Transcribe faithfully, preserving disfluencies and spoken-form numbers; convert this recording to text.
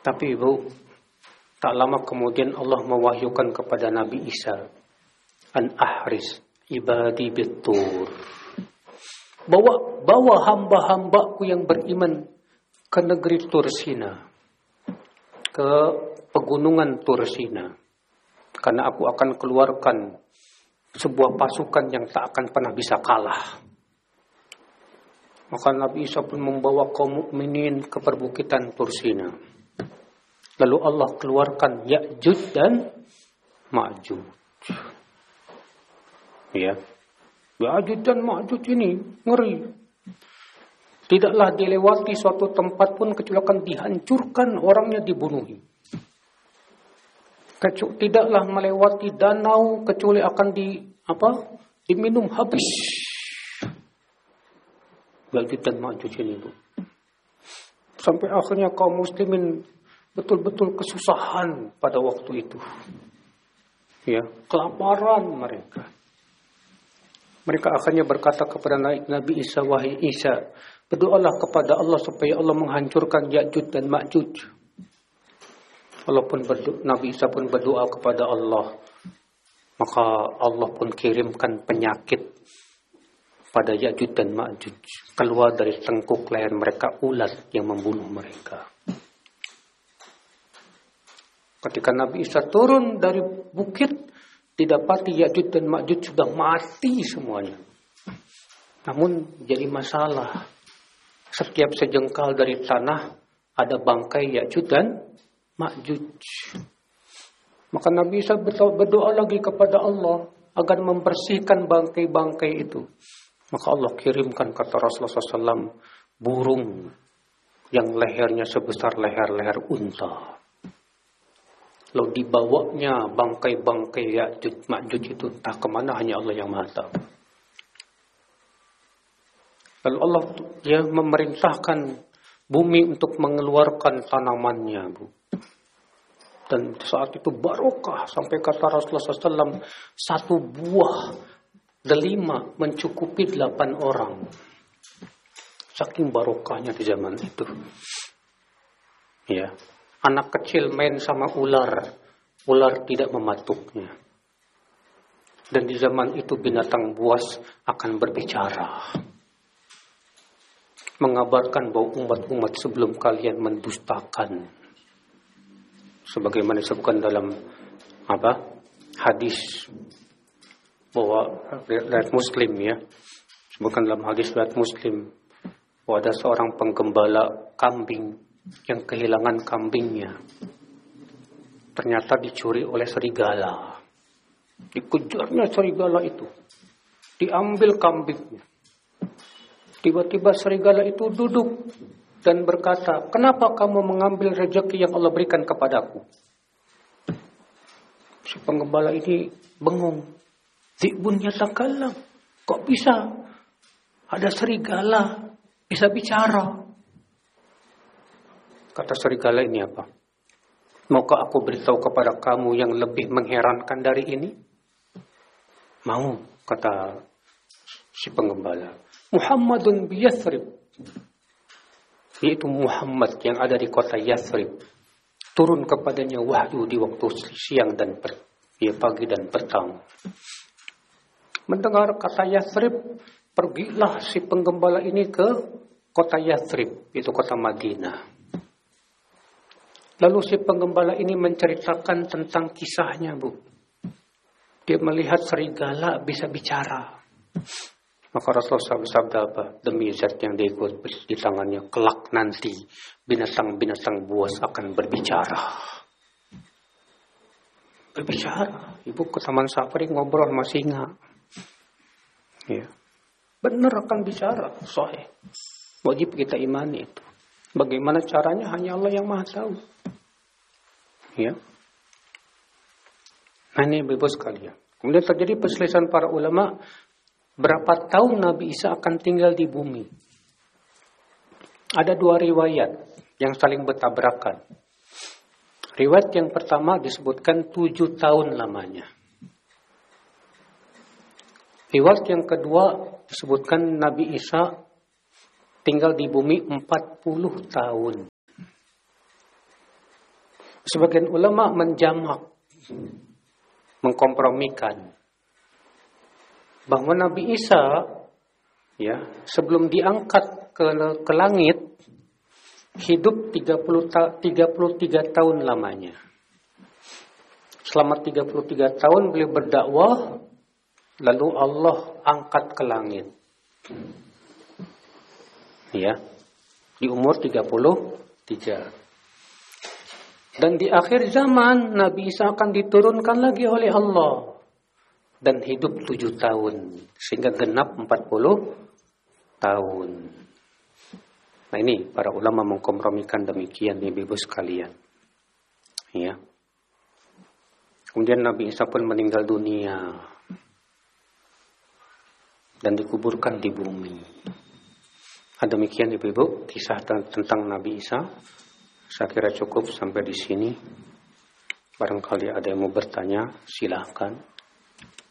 Tapi Ibu, tak lama kemudian Allah mewahyukan kepada Nabi Isa, an ahris ibadi bitur. Bawa bawa hamba-hambaku yang beriman ke negeri Tursina, ke pegunungan Tursina, karena aku akan keluarkan sebuah pasukan yang tak akan pernah bisa kalah. Maka Nabi Isa pun membawa kaum mukminin ke perbukitan Tursina. Lalu Allah keluarkan Ya'juj dan Ma'juj. Ya, Ya'juj dan Ma'juj ini ngeri. Tidaklah dilewati suatu tempat pun kecuali akan dihancurkan, orangnya dibunuhi. Tidaklah melewati danau kecuali akan di apa? Diminum habis. Ya'juj dan Ma'juj ini, Bu. Sampai akhirnya kaum muslimin betul-betul kesusahan pada waktu itu. Ya, kelaparan mereka. Mereka akhirnya berkata kepada Nabi Isa, wahai Isa, berdoalah kepada Allah supaya Allah menghancurkan Ya'juj dan Ma'juj. Allah pun berdoa, Nabi Isa pun berdoa kepada Allah. Maka Allah pun kirimkan penyakit pada Ya'juj dan Ma'juj. Keluar dari tengkuk leher mereka ulat yang membunuh mereka. Ketika Nabi Isa turun dari bukit, didapati Ya'juj dan Ma'juj sudah mati semuanya. Namun jadi masalah. Setiap sejengkal dari tanah ada bangkai Ya'juj dan Ma'juj. Maka Nabi Isa berdoa lagi kepada Allah agar membersihkan bangkai-bangkai itu. Maka Allah kirimkan, kata Rasulullah shallallahu alaihi wasallam, burung yang lehernya sebesar leher-leher unta. Lalu dibawanya bangkai-bangkai Ya'juj Ma'juj itu entah kemana, hanya Allah yang Maha tahu. Lalu Allah ya memerintahkan bumi untuk mengeluarkan tanamannya, Bu. Dan saat itu barokah, sampai kata Rasulullah shallallahu alaihi wasallam, satu buah delima mencukupi delapan orang. Saking barokahnya di zaman itu. Ya. Anak kecil main sama ular, ular tidak mematuknya. Dan di zaman itu binatang buas akan berbicara, mengabarkan bahwa umat-umat sebelum kalian mendustakan, sebagaimana disebutkan dalam apa hadis bahwa riwayat Muslim, ya, sebutkan dalam hadis riwayat Muslim bahwa ada seorang penggembala kambing yang kehilangan kambingnya. Ternyata dicuri oleh serigala. Dikejarnya serigala itu. Diambil kambingnya. Tiba-tiba serigala itu duduk dan berkata, kenapa kamu mengambil rezeki yang Allah berikan kepadaku? Si penggembala ini bengong. Dzibun yatakallam. Kok bisa ada serigala bisa bicara? Kata serigala ini apa? Maukah aku beritahu kepada kamu yang lebih mengherankan dari ini? Mau, kata si penggembala. Muhammadun bi Yathrib. Yaitu Muhammad yang ada di kota Yathrib. Turun kepadanya wahyu di waktu siang dan per, ya, pagi dan petang. Mendengar kata Yathrib, pergilah si penggembala ini ke kota Yathrib, itu kota Madinah. Lalu si penggembala ini menceritakan tentang kisahnya, Bu. Dia melihat serigala bisa bicara. Maka Rasulullah bersabda apa? Demi zat yang diikut di tangannya, kelak nanti binatang-binatang buas akan berbicara. Berbicara. Ibu ke Taman Safari ngobrol sama singa. Ya. Benar akan bicara. Sahih. Wajib kita imani itu. Bagaimana caranya hanya Allah yang Maha tahu. Ya. Nah ini Ibu sekalian. Kemudian terjadi perselisihan para ulama berapa tahun Nabi Isa akan tinggal di bumi. Ada dua riwayat yang saling bertabrakan. Riwayat yang pertama disebutkan tujuh tahun lamanya. Riwayat yang kedua disebutkan Nabi Isa tinggal di bumi empat puluh tahun. Sebagian ulama menjamak, mengkompromikan bahwa Nabi Isa ya sebelum diangkat ke, ke langit hidup tiga puluh, tiga puluh tiga tahun lamanya. Selama tiga puluh tiga tahun beliau berdakwah, lalu Allah angkat ke langit. Ya, di umur tiga puluh tiga. Dan di akhir zaman Nabi Isa akan diturunkan lagi oleh Allah dan hidup tujuh tahun sehingga genap empat puluh tahun. Nah ini para ulama mengkompromikan demikian ibu-ibu sekalian. Ya. Kemudian Nabi Isa pun meninggal dunia dan dikuburkan di bumi. Nah, demikian ibu-ibu kisah tentang Nabi Isa. Saya kira cukup sampai di sini. Barangkali ada yang mau bertanya, silakan.